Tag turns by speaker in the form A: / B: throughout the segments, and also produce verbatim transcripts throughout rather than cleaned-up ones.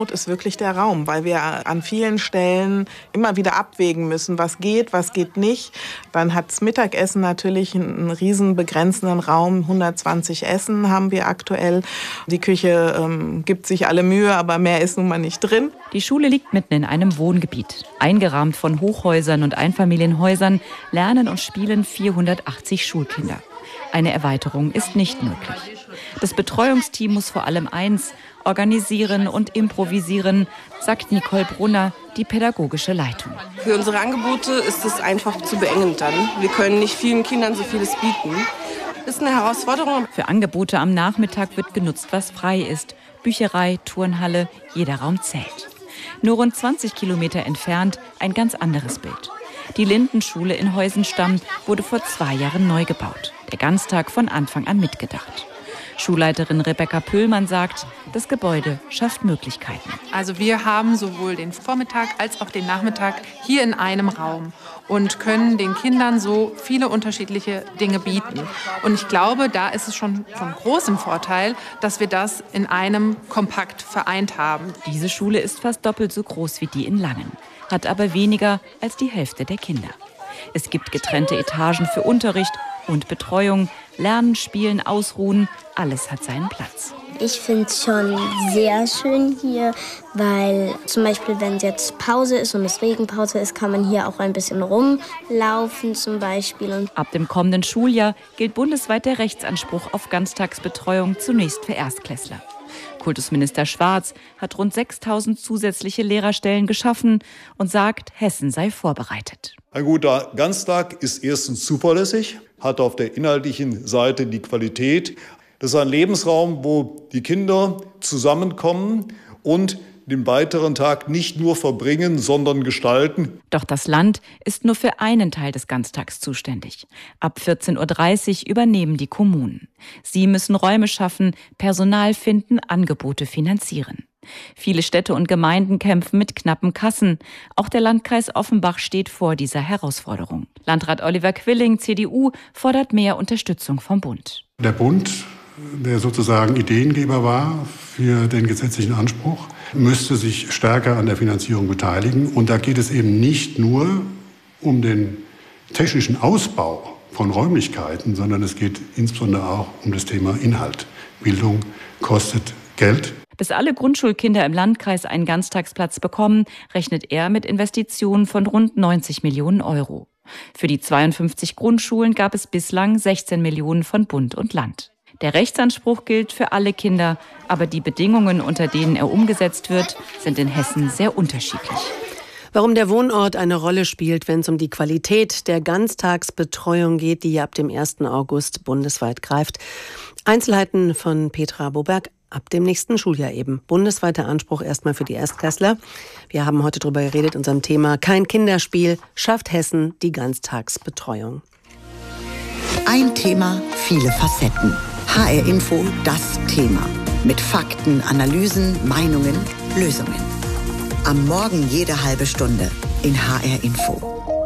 A: ist wirklich der Raum, weil wir an vielen Stellen immer wieder abwägen müssen, was geht, was geht nicht. Dann hat das Mittagessen natürlich einen riesen begrenzenden Raum, hundertzwanzig Essen haben wir aktuell. Die Küche ähm, gibt sich alle Mühe, aber mehr ist nun mal nicht drin.
B: Die Schule liegt mitten in einem Wohngebiet. Eingerahmt von Hochhäusern und Einfamilienhäusern lernen und spielen vierhundertachtzig Schulkinder. Eine Erweiterung ist nicht möglich. Das Betreuungsteam muss vor allem eins: organisieren und improvisieren, sagt Nicole Brunner, die pädagogische Leitung.
C: Für unsere Angebote ist es einfach zu beengend dann. Wir können nicht vielen Kindern so vieles bieten. Das ist eine Herausforderung.
B: Für Angebote am Nachmittag wird genutzt, was frei ist. Bücherei, Turnhalle, jeder Raum zählt. Nur rund zwanzig Kilometer entfernt ein ganz anderes Bild. Die Lindenschule in Heusenstamm wurde vor zwei Jahren neu gebaut. Der Ganztag von Anfang an mitgedacht. Schulleiterin Rebecca Pöhlmann sagt, das Gebäude schafft Möglichkeiten.
D: Also wir haben sowohl den Vormittag als auch den Nachmittag hier in einem Raum und können den Kindern so viele unterschiedliche Dinge bieten. Und ich glaube, da ist es schon von großem Vorteil, dass wir das in einem kompakt vereint haben.
B: Diese Schule ist fast doppelt so groß wie die in Langen, hat aber weniger als die Hälfte der Kinder. Es gibt getrennte Etagen für Unterricht und Betreuung, Lernen, Spielen, Ausruhen, alles hat seinen Platz.
E: Ich finde es schon sehr schön hier, weil zum Beispiel, wenn jetzt Pause ist und es Regenpause ist, kann man hier auch ein bisschen rumlaufen zum Beispiel. Und
B: ab dem kommenden Schuljahr gilt bundesweit der Rechtsanspruch auf Ganztagsbetreuung, zunächst für Erstklässler. Kultusminister Schwarz hat rund sechstausend zusätzliche Lehrerstellen geschaffen und sagt, Hessen sei vorbereitet.
F: Ein guter Ganztag ist erstens zuverlässig, hat auf der inhaltlichen Seite die Qualität. Das ist ein Lebensraum, wo die Kinder zusammenkommen und den weiteren Tag nicht nur verbringen, sondern gestalten.
B: Doch das Land ist nur für einen Teil des Ganztags zuständig. Ab vierzehn Uhr dreißig übernehmen die Kommunen. Sie müssen Räume schaffen, Personal finden, Angebote finanzieren. Viele Städte und Gemeinden kämpfen mit knappen Kassen. Auch der Landkreis Offenbach steht vor dieser Herausforderung. Landrat Oliver Quilling, C D U, fordert mehr Unterstützung vom Bund.
G: Der Bund, der sozusagen Ideengeber war für den gesetzlichen Anspruch, müsste sich stärker an der Finanzierung beteiligen. Und da geht es eben nicht nur um den technischen Ausbau von Räumlichkeiten, sondern es geht insbesondere auch um das Thema Inhalt. Bildung kostet Geld.
B: Bis alle Grundschulkinder im Landkreis einen Ganztagsplatz bekommen, rechnet er mit Investitionen von rund neunzig Millionen Euro. Für die zweiundfünfzig Grundschulen gab es bislang sechzehn Millionen von Bund und Land. Der Rechtsanspruch gilt für alle Kinder, aber die Bedingungen, unter denen er umgesetzt wird, sind in Hessen sehr unterschiedlich.
H: Warum der Wohnort eine Rolle spielt, wenn es um die Qualität der Ganztagsbetreuung geht, die ab dem ersten August bundesweit greift. Einzelheiten von Petra Boberg. Ab dem nächsten Schuljahr eben. Bundesweiter Anspruch erstmal für die Erstklässler. Wir haben heute darüber geredet, unserem Thema Kein Kinderspiel, schafft Hessen die Ganztagsbetreuung.
I: Ein Thema, viele Facetten. H R Info, das Thema. Mit Fakten, Analysen, Meinungen, Lösungen. Am Morgen jede halbe Stunde in H R Info.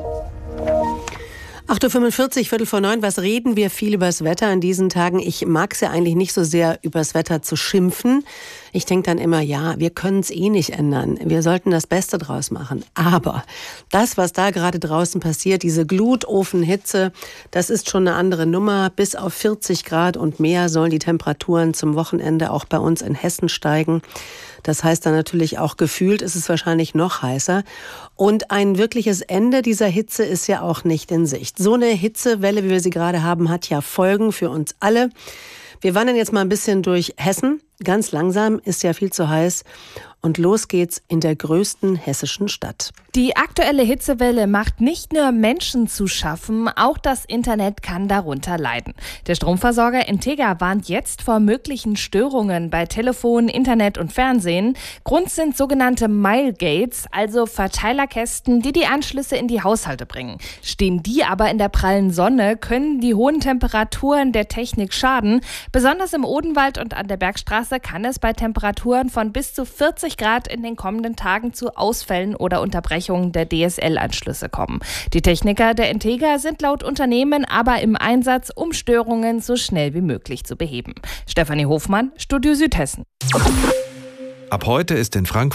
H: acht Uhr fünfundvierzig, Viertel vor neun. Was reden wir viel übers Wetter in diesen Tagen? Ich mag es ja eigentlich nicht so sehr, übers Wetter zu schimpfen. Ich denke dann immer, ja, wir können es eh nicht ändern. Wir sollten das Beste draus machen. Aber das, was da gerade draußen passiert, diese Glutofenhitze, das ist schon eine andere Nummer. Bis auf vierzig Grad und mehr sollen die Temperaturen zum Wochenende auch bei uns in Hessen steigen. Das heißt dann natürlich auch, gefühlt ist es wahrscheinlich noch heißer. Und ein wirkliches Ende dieser Hitze ist ja auch nicht in Sicht. So eine Hitzewelle, wie wir sie gerade haben, hat ja Folgen für uns alle. Wir wandern jetzt mal ein bisschen durch Hessen. Ganz langsam, ist ja viel zu heiß. Und los geht's in der größten hessischen Stadt.
J: Die aktuelle Hitzewelle macht nicht nur Menschen zu schaffen, auch das Internet kann darunter leiden. Der Stromversorger Integra warnt jetzt vor möglichen Störungen bei Telefon, Internet und Fernsehen. Grund sind sogenannte Milegates, also Verteilerkästen, die die Anschlüsse in die Haushalte bringen. Stehen die aber in der prallen Sonne, können die hohen Temperaturen der Technik schaden. Besonders im Odenwald und an der Bergstraße kann es bei Temperaturen von bis zu vierzig Grad in den kommenden Tagen zu Ausfällen oder Unterbrechungen der D S L-Anschlüsse kommen. Die Techniker der Integra sind laut Unternehmen aber im Einsatz, um Störungen so schnell wie möglich zu beheben. Stefanie Hofmann, Studio Südhessen.
K: Ab heute ist in Frankfurt